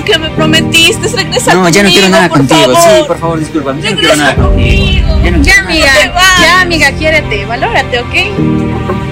lo que me prometiste, regresa No, conmigo, ya no quiero nada por contigo. favor. Sí, por favor, discúlpame. Ya no quiero Regresa nada contigo. conmigo. Ya no quiero Ya, nada. amiga, quiérete, valórate, ¿ok?